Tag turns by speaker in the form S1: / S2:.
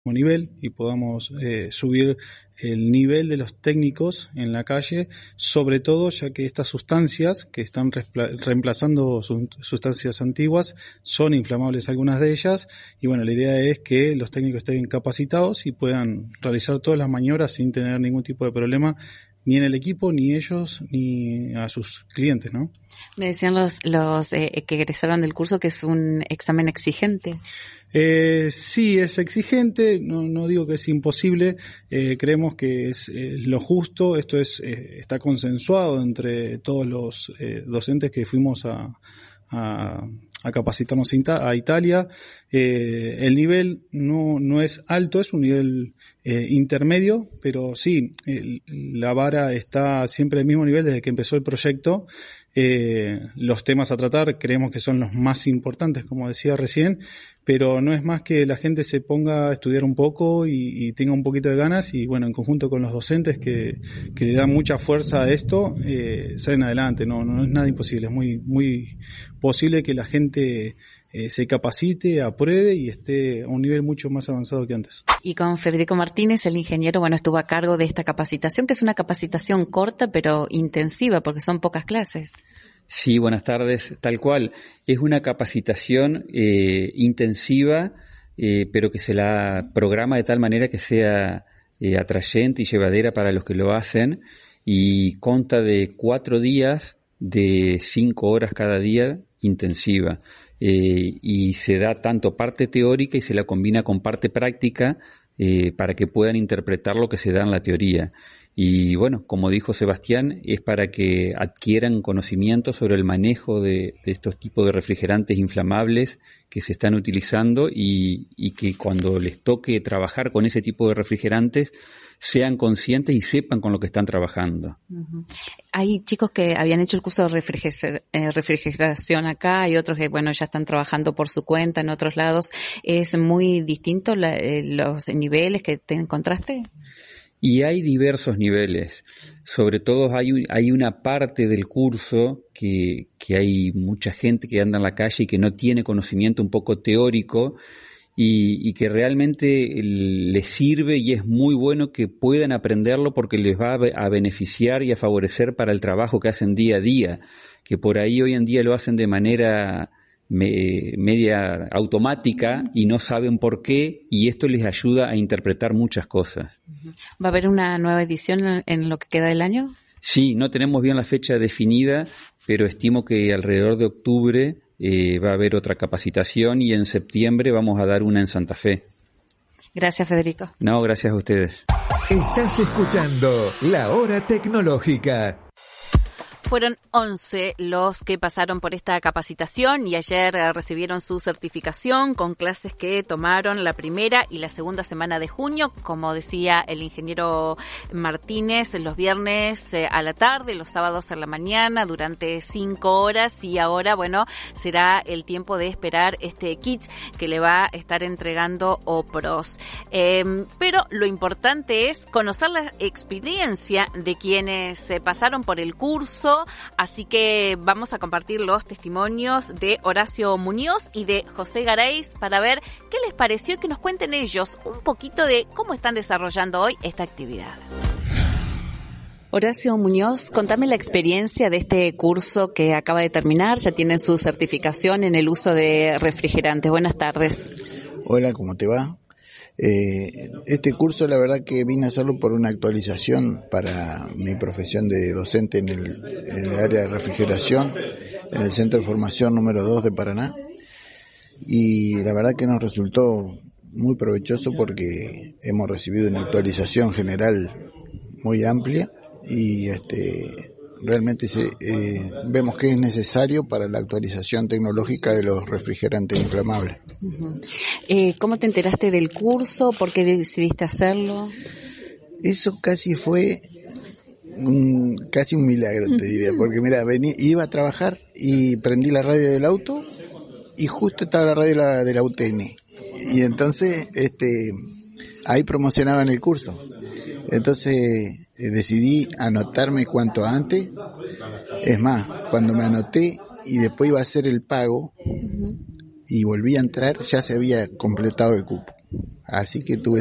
S1: nivel y podamos subir el nivel de los técnicos en la calle, sobre todo ya que estas sustancias que están reemplazando sustancias antiguas son inflamables algunas de ellas, y bueno, la idea es que los técnicos estén capacitados y puedan realizar todas las maniobras sin tener ningún tipo de problema, ni en el equipo, ni ellos, ni a sus clientes, ¿no?
S2: Me decían los que egresaron del curso que es un examen exigente.
S1: Sí, es exigente, no digo que es imposible, creemos que es lo justo, esto está consensuado entre todos los docentes que fuimos a capacitarnos a Italia. El nivel no es alto, es un nivel intermedio, pero sí, la vara está siempre al mismo nivel desde que empezó el proyecto. Los temas a tratar creemos que son los más importantes, como decía recién, pero no es más que la gente se ponga a estudiar un poco y tenga un poquito de ganas, y bueno, en conjunto con los docentes que le dan mucha fuerza a esto, salen adelante. No es nada imposible, es muy posible que la gente se capacite, apruebe y esté a un nivel mucho más avanzado que antes.
S2: Y con Federico Martínez, el ingeniero, estuvo a cargo de esta capacitación, que es una capacitación corta pero intensiva, porque son pocas clases.
S3: Sí, buenas tardes. Tal cual. Es una capacitación intensiva, pero que se la programa de tal manera que sea atrayente y llevadera para los que lo hacen, y consta de 4 días de 5 horas cada día intensiva. Y se da tanto parte teórica y se la combina con parte práctica para que puedan interpretar lo que se da en la teoría. Y bueno, como dijo Sebastián, es para que adquieran conocimiento sobre el manejo de estos tipos de refrigerantes inflamables que se están utilizando, y que cuando les toque trabajar con ese tipo de refrigerantes sean conscientes y sepan con lo que están trabajando.
S2: Uh-huh. Hay chicos que habían hecho el curso de refrigeración acá, y otros que, ya están trabajando por su cuenta en otros lados. ¿Es muy distinto los niveles que te encontraste?
S3: Y hay diversos niveles. Sobre todo hay una parte del curso que hay mucha gente que anda en la calle y que no tiene conocimiento un poco teórico, y que realmente les sirve, y es muy bueno que puedan aprenderlo porque les va a beneficiar y a favorecer para el trabajo que hacen día a día, que por ahí hoy en día lo hacen de manera media automática y no saben por qué, y esto les ayuda a interpretar muchas cosas.
S2: ¿Va a haber una nueva edición en lo que queda del año?
S3: Sí, no tenemos bien la fecha definida, pero estimo que alrededor de octubre va a haber otra capacitación, y en septiembre vamos a dar una en Santa Fe.
S2: Gracias, Federico.
S3: No, gracias a ustedes.
S4: Estás escuchando La Hora Tecnológica.
S2: Fueron 11 los que pasaron por esta capacitación y ayer recibieron su certificación con clases que tomaron la primera y la segunda semana de junio, como decía el ingeniero Martínez, los viernes a la tarde, los sábados a la mañana, durante 5 horas, y ahora, será el tiempo de esperar este kit que le va a estar entregando OPROS. Pero lo importante es conocer la experiencia de quienes pasaron por el curso. Así que vamos a compartir los testimonios de Horacio Muñoz y de José Garay para ver qué les pareció y que nos cuenten ellos un poquito de cómo están desarrollando hoy esta actividad. Horacio Muñoz, contame la experiencia de este curso que acaba de terminar. Ya tienen su certificación en el uso de refrigerantes. Buenas tardes.
S5: Hola, ¿cómo te va? Este curso la verdad que vine a hacerlo por una actualización para mi profesión de docente en el área de refrigeración, en el Centro de Formación número 2 de Paraná, y la verdad que nos resultó muy provechoso porque hemos recibido una actualización general muy amplia, y realmente vemos que es necesario para la actualización tecnológica de los refrigerantes inflamables.
S2: Uh-huh. ¿Cómo te enteraste del curso? ¿Por qué decidiste hacerlo?
S5: Eso casi fue casi un milagro, te diría, porque mira, iba a trabajar y prendí la radio del auto y justo estaba la radio de la UTN, y entonces ahí promocionaban el curso. Entonces decidí anotarme cuanto antes. Es más, cuando me anoté y después iba a hacer el pago y volví a entrar, ya se había completado el cupo. así que tuve